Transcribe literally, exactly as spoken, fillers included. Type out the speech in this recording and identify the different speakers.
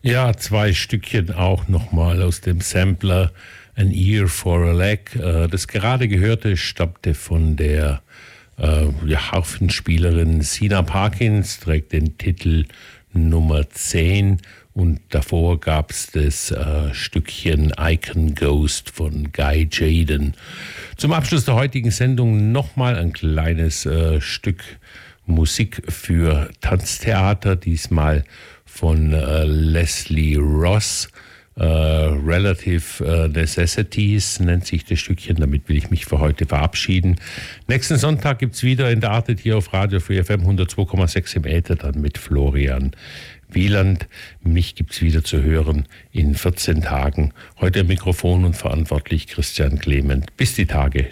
Speaker 1: Ja, zwei Stückchen auch nochmal aus dem Sampler An Ear for a Leg. Das gerade gehörte stammte von der äh, ja, Harfenspielerin Sina Parkins, trägt den Titel Nummer zehn und davor gab es das äh, Stückchen Icon Ghost von Guy Jaden. Zum Abschluss der heutigen Sendung nochmal ein kleines äh, Stück Musik für Tanztheater, diesmal von äh, Leslie Ross. Äh, Relative äh, Necessities nennt sich das Stückchen. Damit will ich mich für heute verabschieden. Nächsten Sonntag gibt es wieder Entartet hier auf Radio Free F M hundertzwei Komma sechs im Äther, dann mit Florian Wieland. Mich gibt es wieder zu hören in vierzehn Tagen. Heute am Mikrofon und verantwortlich Christian Clement. Bis die Tage.